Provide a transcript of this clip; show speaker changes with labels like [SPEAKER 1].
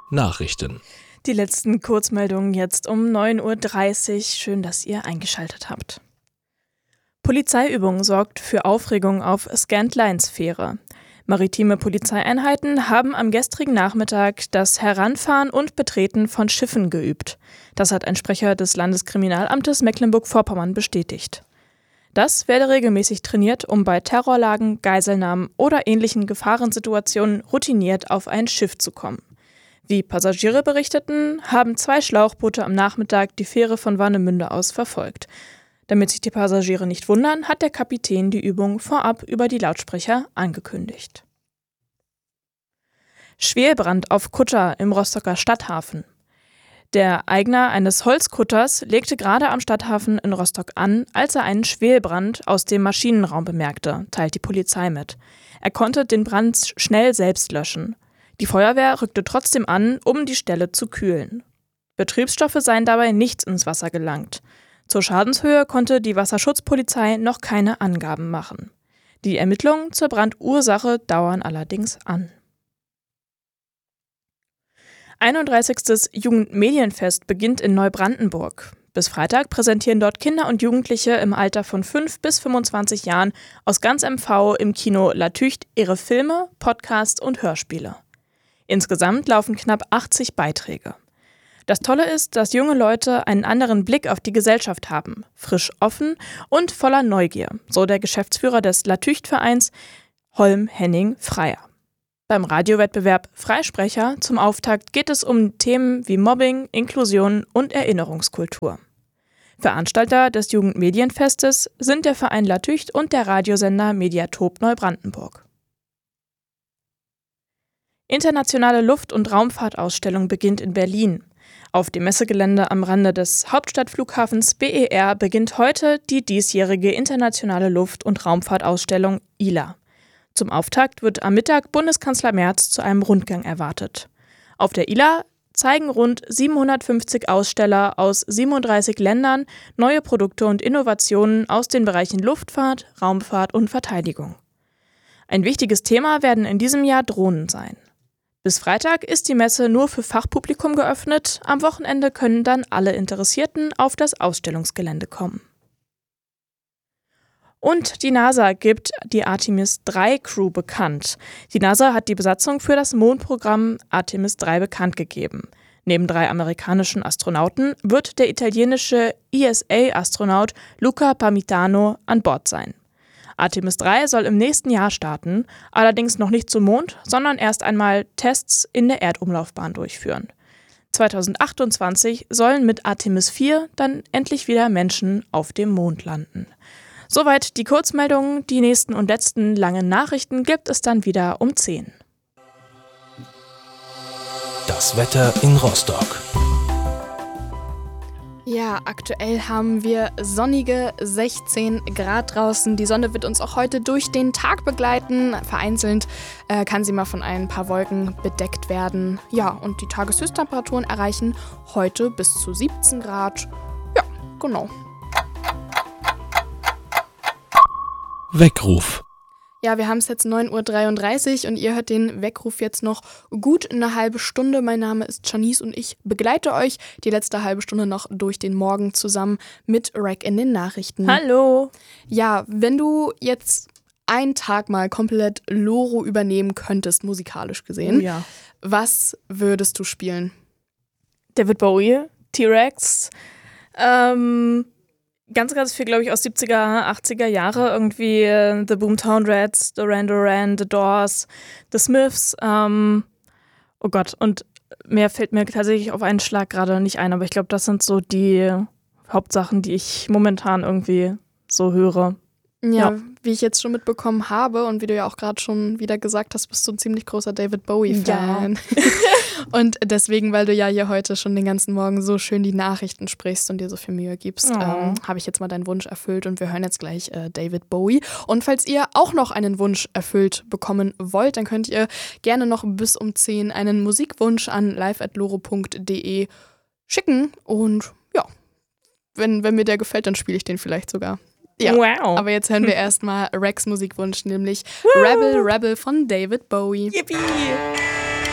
[SPEAKER 1] Nachrichten.
[SPEAKER 2] Die letzten Kurzmeldungen jetzt um 9:30 Uhr. Schön, dass ihr eingeschaltet habt. Polizeiübung sorgt für Aufregung auf Scantline-Sphäre. Maritime Polizeieinheiten haben am gestrigen Nachmittag das Heranfahren und Betreten von Schiffen geübt. Das hat ein Sprecher des Landeskriminalamtes Mecklenburg-Vorpommern bestätigt. Das werde regelmäßig trainiert, um bei Terrorlagen, Geiselnahmen oder ähnlichen Gefahrensituationen routiniert auf ein Schiff zu kommen. Wie Passagiere berichteten, haben 2 Schlauchboote am Nachmittag die Fähre von Warnemünde aus verfolgt. Damit sich die Passagiere nicht wundern, hat der Kapitän die Übung vorab über die Lautsprecher angekündigt. Schwelbrand auf Kutter im Rostocker Stadthafen. Der Eigner eines Holzkutters legte gerade am Stadthafen in Rostock an, als er einen Schwelbrand aus dem Maschinenraum bemerkte, teilt die Polizei mit. Er konnte den Brand schnell selbst löschen. Die Feuerwehr rückte trotzdem an, um die Stelle zu kühlen. Betriebsstoffe seien dabei nicht ins Wasser gelangt. Zur Schadenshöhe konnte die Wasserschutzpolizei noch keine Angaben machen. Die Ermittlungen zur Brandursache dauern allerdings an. 31. Jugendmedienfest beginnt in Neubrandenburg. Bis Freitag präsentieren dort Kinder und Jugendliche im Alter von 5 bis 25 Jahren aus ganz MV im Kino La Tücht ihre Filme, Podcasts und Hörspiele. Insgesamt laufen knapp 80 Beiträge. Das Tolle ist, dass junge Leute einen anderen Blick auf die Gesellschaft haben, frisch, offen und voller Neugier, so der Geschäftsführer des La Tücht-Vereins Holm Henning Freier. Beim Radiowettbewerb Freisprecher zum Auftakt geht es um Themen wie Mobbing, Inklusion und Erinnerungskultur. Veranstalter des Jugendmedienfestes sind der Verein La Tücht und der Radiosender Mediatop Neubrandenburg. Internationale Luft- und Raumfahrtausstellung beginnt in Berlin. Auf dem Messegelände am Rande des Hauptstadtflughafens BER beginnt heute die diesjährige internationale Luft- und Raumfahrtausstellung ILA. Zum Auftakt wird am Mittag Bundeskanzler Merz zu einem Rundgang erwartet. Auf der ILA zeigen rund 750 Aussteller aus 37 Ländern neue Produkte und Innovationen aus den Bereichen Luftfahrt, Raumfahrt und Verteidigung. Ein wichtiges Thema werden in diesem Jahr Drohnen sein. Bis Freitag ist die Messe nur für Fachpublikum geöffnet. Am Wochenende können dann alle Interessierten auf das Ausstellungsgelände kommen. Und die NASA gibt die Artemis 3 Crew bekannt. Die NASA hat die Besatzung für das Mondprogramm Artemis 3 bekannt gegeben. Neben 3 amerikanischen Astronauten wird der italienische ESA-Astronaut Luca Parmitano an Bord sein. Artemis 3 soll im nächsten Jahr starten, allerdings noch nicht zum Mond, sondern erst einmal Tests in der Erdumlaufbahn durchführen. 2028 sollen mit Artemis 4 dann endlich wieder Menschen auf dem Mond landen. Soweit die Kurzmeldungen. Die nächsten und letzten langen Nachrichten gibt es dann wieder um 10.
[SPEAKER 1] Das Wetter in Rostock.
[SPEAKER 3] Ja, aktuell haben wir sonnige 16 Grad draußen. Die Sonne wird uns auch heute durch den Tag begleiten. Vereinzelt kann sie mal von ein paar Wolken bedeckt werden. Ja, und die Tageshöchsttemperaturen erreichen heute bis zu 17 Grad. Ja, genau.
[SPEAKER 1] Weckruf.
[SPEAKER 3] Ja, wir haben es jetzt 9:33 Uhr und ihr hört den Weckruf jetzt noch gut eine halbe Stunde. Mein Name ist Janice und ich begleite euch die letzte halbe Stunde noch durch den Morgen zusammen mit Rack in den Nachrichten.
[SPEAKER 2] Hallo!
[SPEAKER 3] Ja, wenn du jetzt einen Tag mal komplett Loro übernehmen könntest, musikalisch gesehen,
[SPEAKER 2] Ja.
[SPEAKER 3] was würdest du spielen?
[SPEAKER 2] David Bowie, T-Rex, ganz viel, glaube ich, aus 70er, 80er Jahre. Irgendwie The Boomtown Rats, Duran Duran, The Doors, The Smiths. Oh Gott, und mehr fällt mir tatsächlich auf einen Schlag gerade nicht ein. Aber ich glaube, das sind so die Hauptsachen, die ich momentan irgendwie so höre.
[SPEAKER 3] Ja, wie ich jetzt schon mitbekommen habe und wie du ja auch gerade schon wieder gesagt hast, bist du ein ziemlich großer David Bowie-Fan. Ja. Und deswegen, weil du ja hier heute schon den ganzen Morgen so schön die Nachrichten sprichst und dir so viel Mühe gibst, habe ich jetzt mal deinen Wunsch erfüllt und wir hören jetzt gleich David Bowie. Und falls ihr auch noch einen Wunsch erfüllt bekommen wollt, dann könnt ihr gerne noch bis um 10 einen Musikwunsch an live@loro.de schicken und ja, wenn mir der gefällt, dann spiele ich den vielleicht sogar. Ja, wow. Aber jetzt hören wir erstmal Rex Musikwunsch, nämlich Rebel Rebel von David Bowie.
[SPEAKER 2] Yippie!